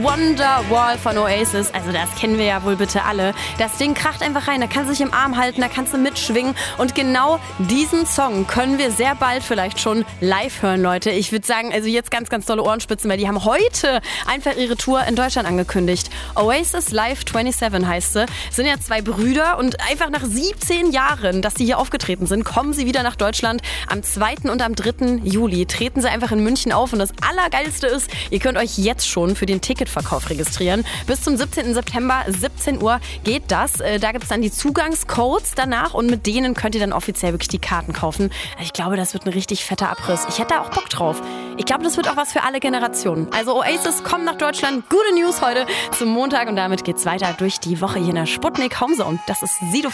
Wonderwall von Oasis. Also das kennen wir ja wohl bitte alle. Das Ding kracht einfach rein, da kannst du dich im Arm halten, da kannst du mitschwingen. Und genau diesen Song können wir sehr bald vielleicht schon live hören, Leute. Ich würde sagen, also jetzt ganz, ganz tolle Ohrenspitzen, weil die haben heute einfach ihre Tour in Deutschland angekündigt. Oasis Live 27 heißt sie. Sind ja zwei Brüder und einfach nach 17 Jahren, dass sie hier aufgetreten sind, kommen sie wieder nach Deutschland. Am 2. und am 3. Juli treten sie einfach in München auf. Und das Allergeilste ist, ihr könnt euch jetzt schon für den Ticketverkauf registrieren. Bis zum 17. September, 17 Uhr geht das. Da gibt es dann die Zugangscodes danach und mit denen könnt ihr dann offiziell wirklich die Karten kaufen. Ich glaube, das wird ein richtig fetter Abriss. Ich hätte da auch Bock drauf. Ich glaube, das wird auch was für alle Generationen. Also Oasis kommen nach Deutschland. Gute News heute zum Montag und damit geht's weiter durch die Woche hier in der Sputnik Homezone. Das ist Sido.